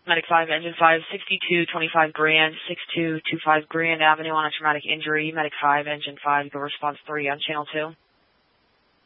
Medic 5, Engine 5, 6225 Grand, 6225 Grand Avenue on a traumatic injury. Medic 5, Engine 5, go response 3 on Channel 2.